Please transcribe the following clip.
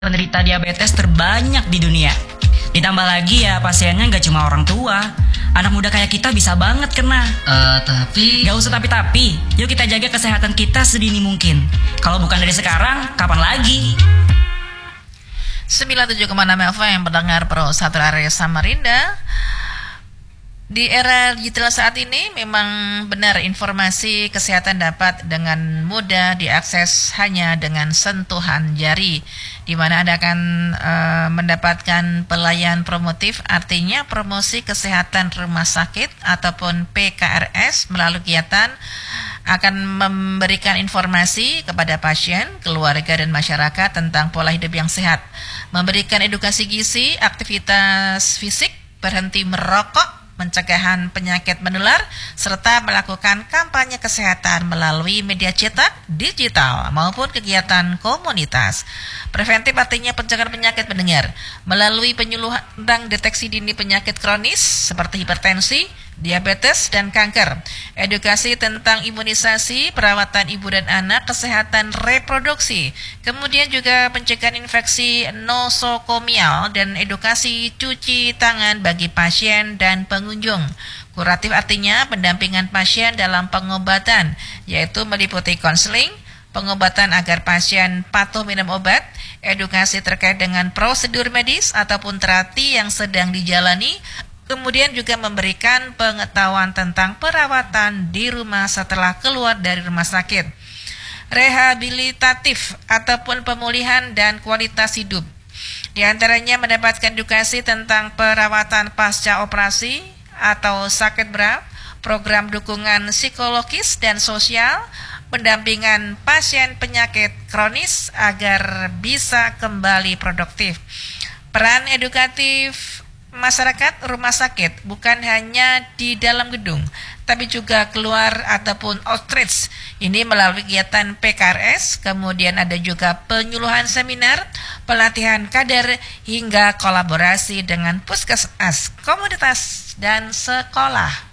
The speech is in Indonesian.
penderita diabetes terbanyak di dunia. Ditambah lagi ya, pasiennya nggak cuma orang tua. Anak muda kayak kita bisa banget kena. Tapi... Gak usah tapi-tapi, yuk kita jaga kesehatan kita sedini mungkin. Kalau bukan dari sekarang, kapan lagi? 97,6 FM pendengar Pro 1 area Samarinda. Di era digital saat ini memang benar informasi kesehatan dapat dengan mudah diakses hanya dengan sentuhan jari, di mana Anda akan mendapatkan pelayan promotif, artinya promosi kesehatan rumah sakit ataupun PKRS melalui kegiatan akan memberikan informasi kepada pasien, keluarga dan masyarakat tentang pola hidup yang sehat, memberikan edukasi gizi, aktivitas fisik, berhenti merokok, pencegahan penyakit menular, serta melakukan kampanye kesehatan melalui media cetak, digital, maupun kegiatan komunitas. Preventif artinya pencegahan penyakit pendengar, melalui penyuluhan tentang deteksi dini penyakit kronis seperti hipertensi, diabetes, dan kanker. Edukasi tentang imunisasi, perawatan ibu dan anak, kesehatan reproduksi. Kemudian juga pencegahan infeksi nosokomial dan edukasi cuci tangan bagi pasien dan pengunjung. Kuratif artinya pendampingan pasien dalam pengobatan, yaitu meliputi konseling, pengobatan agar pasien patuh minum obat, edukasi terkait dengan prosedur medis ataupun terapi yang sedang dijalani, kemudian juga memberikan pengetahuan tentang perawatan di rumah setelah keluar dari rumah sakit. Rehabilitatif ataupun pemulihan dan kualitas hidup. Di antaranya mendapatkan edukasi tentang perawatan pasca operasi atau sakit berat, program dukungan psikologis dan sosial, pendampingan pasien penyakit kronis agar bisa kembali produktif. Peran edukatif masyarakat rumah sakit bukan hanya di dalam gedung, tapi juga keluar ataupun outreach. Ini melalui kegiatan PKRS, kemudian ada juga penyuluhan seminar, pelatihan kader, hingga kolaborasi dengan puskesmas, komunitas, dan sekolah.